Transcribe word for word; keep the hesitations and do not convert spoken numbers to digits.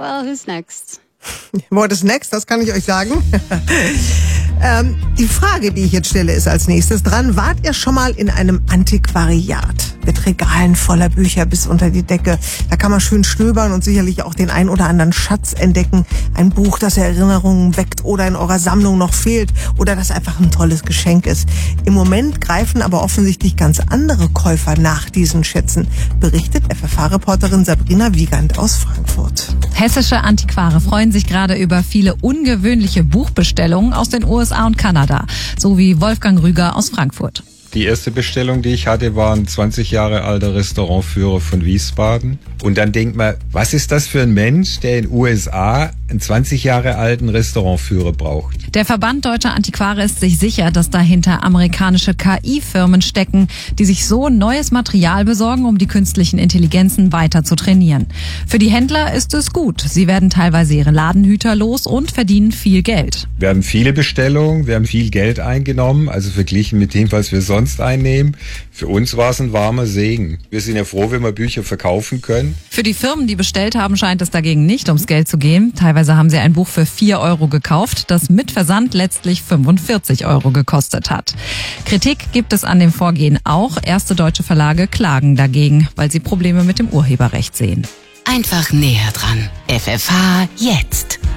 Well, who's next? What is next? Das kann ich euch sagen. ähm, die Frage, die ich jetzt stelle, ist als nächstes dran. Wart ihr schon mal in einem Antiquariat? Mit Regalen voller Bücher bis unter die Decke. Da kann man schön stöbern und sicherlich auch den ein oder anderen Schatz entdecken. Ein Buch, das Erinnerungen weckt oder in eurer Sammlung noch fehlt oder das einfach ein tolles Geschenk ist. Im Moment greifen aber offensichtlich ganz andere Käufer nach diesen Schätzen, berichtet F F H-Reporterin Sabrina Wiegand aus Frankfurt. Hessische Antiquare freuen sich gerade über viele ungewöhnliche Buchbestellungen aus den U S A und Kanada, so wie Wolfgang Rüger aus Frankfurt. Die erste Bestellung, die ich hatte, war ein zwanzig Jahre alter Restaurantführer von Wiesbaden. Und dann denkt man, was ist das für ein Mensch, der in den U S A einen zwanzig Jahre alten Restaurantführer braucht? Der Verband Deutscher Antiquare ist sich sicher, dass dahinter amerikanische K I-Firmen stecken, die sich so neues Material besorgen, um die künstlichen Intelligenzen weiter zu trainieren. Für die Händler ist es gut. Sie werden teilweise ihre Ladenhüter los und verdienen viel Geld. Wir haben viele Bestellungen, wir haben viel Geld eingenommen, also verglichen mit dem, was wir sonst einnehmen. Für uns war es ein warmer Segen. Wir sind ja froh, wenn wir Bücher verkaufen können. Für die Firmen, die bestellt haben, scheint es dagegen nicht ums Geld zu gehen. Teilweise haben sie ein Buch für vier Euro gekauft, das mit Versand letztlich fünfundvierzig Euro gekostet hat. Kritik gibt es an dem Vorgehen auch. Erste deutsche Verlage klagen dagegen, weil sie Probleme mit dem Urheberrecht sehen. Einfach näher dran. F F H jetzt.